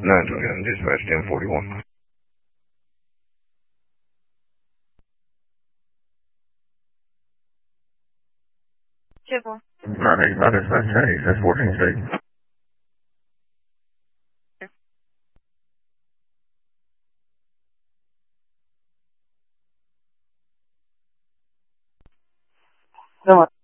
927, dispatch 1041. Triple. My dispatch, hey, that's 14 State. Come on.